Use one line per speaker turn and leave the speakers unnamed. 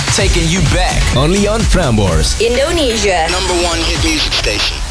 Taking you back. Only on Prambors,
Indonesia.
#1 hit music station.